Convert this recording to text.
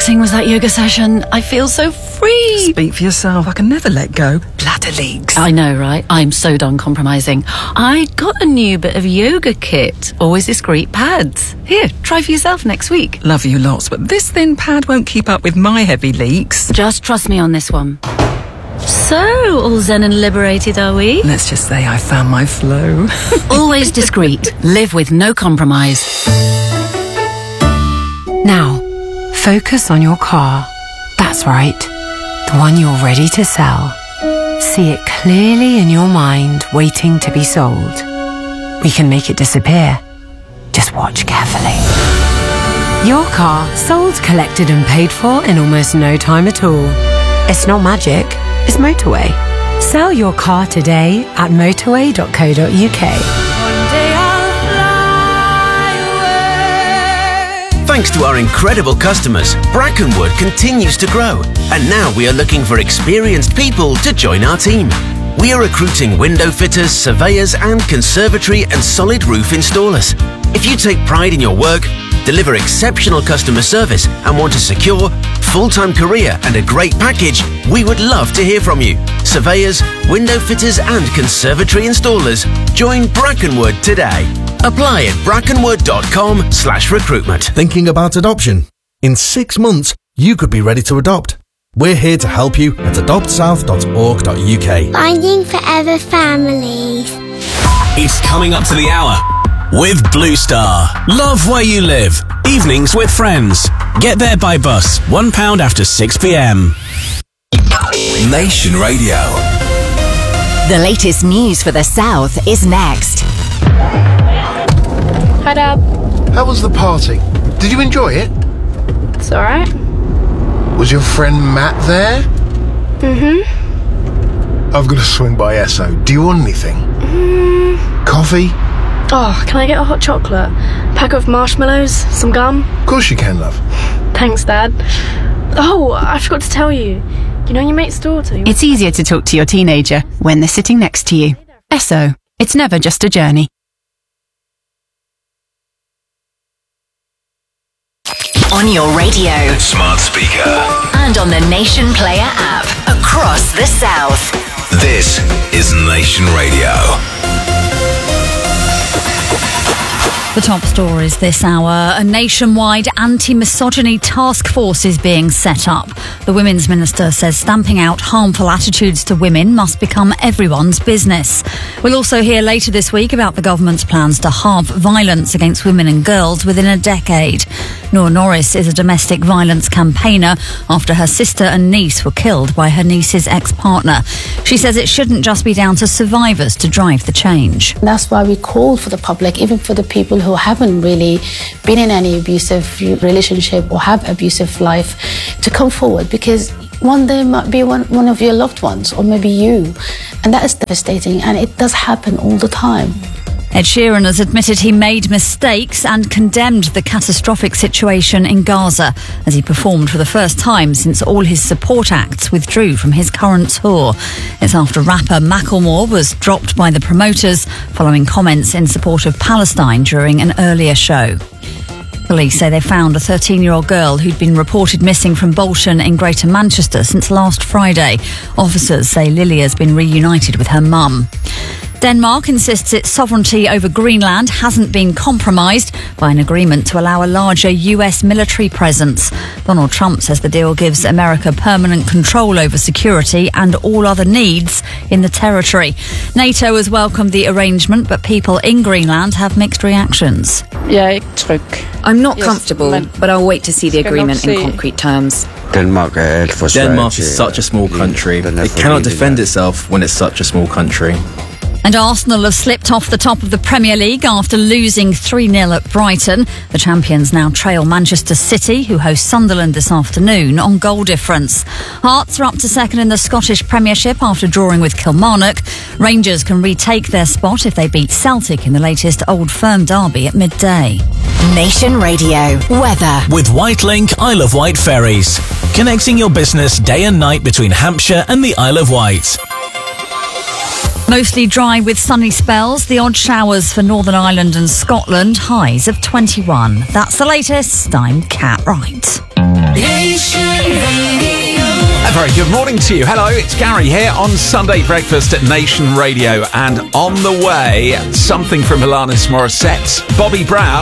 relaxing was that yoga session. I feel so free. Speak for yourself. I can never let go. Bladder leaks. I know, right? I'm so done compromising. I got a new bit of yoga kit. Always discreet pads. Here, try for yourself next week. Love you lots, but this thin pad won't keep up with my heavy leaks. Just trust me on this one. So, all zen and liberated, are we? Let's just say I found my flow. Always discreet. Live with no compromise. Now, focus on your car. That's right. The one you're ready to sell. See it clearly in your mind, waiting to be sold. We can make it disappear. Just watch carefully. Your car sold, collected and paid for in almost no time at all. It's not magic, it's motorway. Sell your car today at motorway.co.uk. Thanks to our incredible customers, Brackenwood continues to grow, and now we are looking for experienced people to join our team. We are recruiting window fitters, surveyors, and conservatory and solid roof installers. If you take pride in your work, deliver exceptional customer service, and want a secure, full-time career and a great package, we would love to hear from you. Surveyors, window fitters, and conservatory installers, join Brackenwood today. Apply at brackenwood.com/recruitment. Thinking about adoption? In 6 months, you could be ready to adopt. We're here to help you at adoptsouth.org.uk. Finding Forever Families. It's coming up to the hour with Blue Star. Love where you live. Evenings with friends. Get there by bus. £1 after 6 p.m. Nation Radio. The latest news for the South is next. Hi, Dad. How was the party? Did you enjoy it? It's alright. Was your friend Matt there? Mm-hmm. I've got to swing by Esso. Do you want anything? Coffee? Oh, can I get a hot chocolate? Pack of marshmallows? Some gum? Of course you can, love. Thanks, Dad. Oh, I forgot to tell you. You know your mate's daughter? It's easier to talk to your teenager when they're sitting next to you. Esso. It's never just a journey. On your radio, Smart speaker, and on the Nation Player app across the South. This is Nation Radio. The top stories this hour. A nationwide anti-misogyny task force is being set up. The Women's Minister says stamping out harmful attitudes to women must become everyone's business. We'll also hear later this week about the government's plans to halve violence against women and girls within a decade. Noor Norris is a domestic violence campaigner after her sister and niece were killed by her niece's ex-partner. She says it shouldn't just be down to survivors to drive the change. That's why we call for the public, even for the people who haven't really been in any abusive relationship or have abusive life, to come forward, because one day might be one of your loved ones, or maybe you, and that is devastating, and it does happen all the time. Ed Sheeran has admitted he made mistakes and condemned the catastrophic situation in Gaza as he performed for the first time since all his support acts withdrew from his current tour. It's after rapper Macklemore was dropped by the promoters following comments in support of Palestine during an earlier show. Police say they found a 13-year-old girl who'd been reported missing from Bolton in Greater Manchester since last Friday. Officers say Lily has been reunited with her mum. Denmark insists its sovereignty over Greenland hasn't been compromised by an agreement to allow a larger US military presence. Donald Trump says the deal gives America permanent control over security and all other needs in the territory. NATO has welcomed the arrangement, but people in Greenland have mixed reactions. I'm not comfortable, but I'll wait to see the agreement in concrete terms. Denmark is such a small country. It cannot defend itself when it's such a small country. And Arsenal have slipped off the top of the Premier League after losing 3-0 at Brighton. The champions now trail Manchester City, who host Sunderland this afternoon, on goal difference. Hearts are up to second in the Scottish Premiership after drawing with Kilmarnock. Rangers can retake their spot if they beat Celtic in the latest Old Firm derby at midday. Nation Radio weather with Whitelink Isle of Wight ferries, connecting your business day and night between Hampshire and the Isle of Wight. Mostly dry with sunny spells, the odd showers for Northern Ireland and Scotland, highs of 21. That's the latest. I'm Kat Wright. Nation Radio. A very good morning to you. Hello, it's Gary here on Sunday Breakfast at Nation Radio. And on the way, something from Alanis Morissette, Bobby Brown.